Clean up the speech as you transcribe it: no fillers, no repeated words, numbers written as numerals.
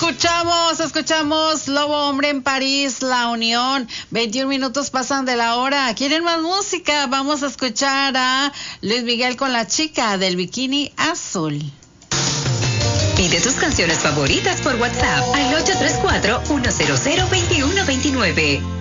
Escuchamos Lobo Hombre en París, La Unión. 21 minutos pasan de la hora. ¿Quieren más música? Vamos a escuchar a Luis Miguel con La Chica del Bikini Azul. Pide tus canciones favoritas por WhatsApp al 834-100-2129.